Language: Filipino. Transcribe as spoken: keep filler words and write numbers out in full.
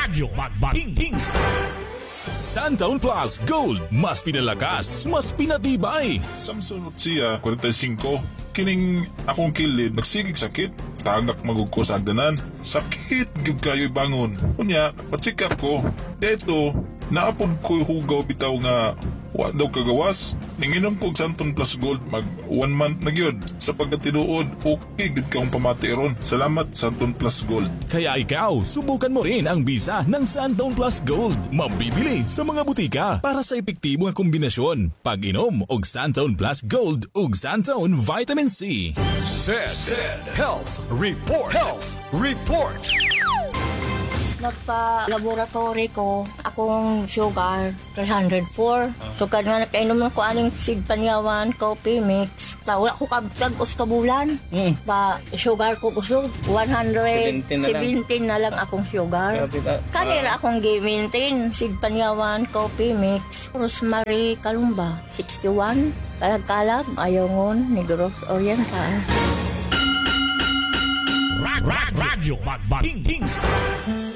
Radyo Magbating King. Santaon Plus Gold, mas pinalakas, mas pinatibay. Samsung siya, forty-five. Kining akong kilid, nagsigig sakit. Tagak magugko sa agdanan. Sakit, gyud kayo'y bangon. Kunya, patsikap ko. Deto, naapod ko hugaw bitaw nga wa daw kagawas. Ninginom ko og Santon Plus Gold mag one month na gyud. Sa pagkatinuod, okay gid kaong pamati ron. Salamat Santon Plus Gold. Kaya ikaw, subukan mo rin ang bisa ng Santaon Plus Gold. Mabibili sa mga butika para sa epektibo nga kombinasyon. Pag-inom og Santaon Plus Gold ug Santaon Vitamin C. Said, said Health Report. Health Report. Nagpa-laboratory ko, akong sugar, three hundred four. So, kad nga nakainom ko aning Sig Panyawan, coffee mix. Wala ko kabtag-os kabulan. Mm. Pa, sugar ko kusog, one hundred seventeen na lang akong sugar. Kanira akong gi-maintain, Sig Panyawan, coffee mix. Rosemary Kalumba, sixty-one. Kalag-kalag, Ayongon, Negros Oriental. Radyo Magbating King.